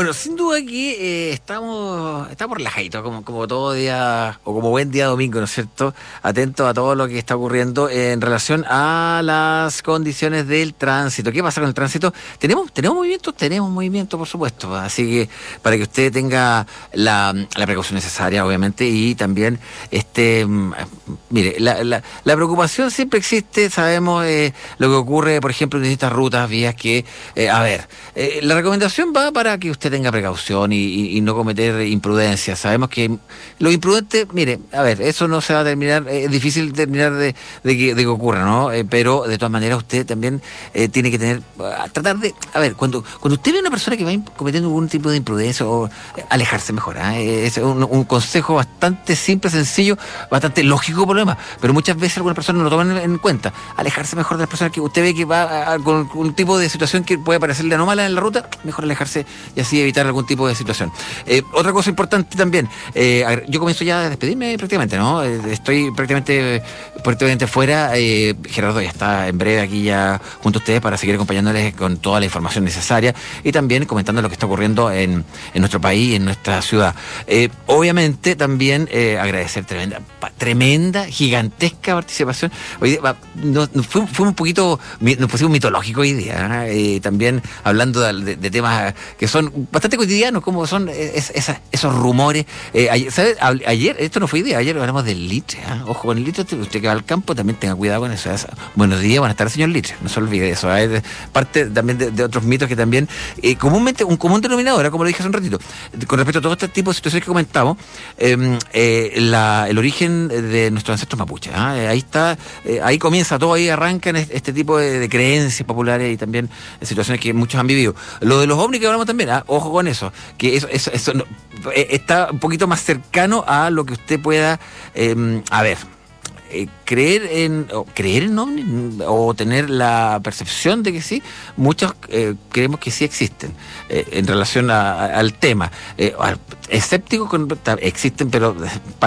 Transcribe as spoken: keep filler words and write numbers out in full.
Bueno, sin duda que eh, estamos, estamos relajaditos, como, como todo día, o como buen día domingo, ¿no es cierto? Atentos a todo lo que está ocurriendo en relación a las condiciones del tránsito. ¿Qué pasa con el tránsito? ¿Tenemos, tenemos movimiento? Tenemos movimiento, por supuesto. Así que para que usted tenga la, la precaución necesaria, obviamente, y también, este, mire, la, la, la preocupación siempre existe. Sabemos eh, lo que ocurre, por ejemplo, en distintas rutas, vías que, eh, a ver, eh, la recomendación va para que usted tenga precaución y, y, y no cometer imprudencias. Sabemos que los imprudentes, mire, a ver, eso no se va a terminar, eh, es difícil terminar de, de, que, de que ocurra, ¿no? Eh, pero de todas maneras usted también eh, tiene que tener, a tratar de, a ver, cuando, cuando usted ve a una persona que va cometiendo algún tipo de imprudencia, o eh, alejarse mejor, ¿eh? Es un, un consejo bastante simple, sencillo, bastante lógico por lo demás, pero muchas veces algunas personas no lo toman en, en cuenta. Alejarse mejor de las personas que usted ve que va a, a, con un tipo de situación que puede parecerle anómala en la ruta, mejor alejarse y así evitar algún tipo de situación. Eh, otra cosa importante también, eh, yo comienzo ya a despedirme prácticamente, ¿no? Eh, estoy prácticamente, prácticamente fuera. Eh, Gerardo ya está en breve aquí ya junto a ustedes para seguir acompañándoles con toda la información necesaria y también comentando lo que está ocurriendo en, en nuestro país, en nuestra ciudad. Eh, obviamente también eh, agradecer tremenda, tremenda, gigantesca participación. Hoy día, nos, nos fuimos, fuimos un poquito, nos pusimos mitológicos hoy día, ¿eh? Eh, también hablando de, de, de temas que son bastante cotidianos, como son es, es, esos rumores. Eh, ayer, ¿sabes? Ayer, esto no fue idea, ayer hablamos del litre, ¿eh? Ojo con el litre, usted que va al campo también tenga cuidado con eso. Buenos días, buenas tardes, señor litre, no se olvide de eso. Es parte también de, de otros mitos que también, eh, comúnmente, un común denominador, como lo dije hace un ratito, con respecto a todo este tipo de situaciones que comentamos, eh, eh, la, el origen de nuestros ancestros mapuches. ¿eh? Ahí está, eh, ahí comienza todo, ahí arrancan este, este tipo de, de creencias populares y también situaciones que muchos han vivido. Lo de los ovnis que hablamos también, ¿eh? Ojo con eso, que eso, eso, eso no, eh, está un poquito más cercano a lo que usted pueda, eh, a ver, eh, creer en, o creer en ovnis, o tener la percepción de que sí. Muchos eh, creemos que sí existen eh, en relación a, a, al tema. Eh, escépticos con, existen, pero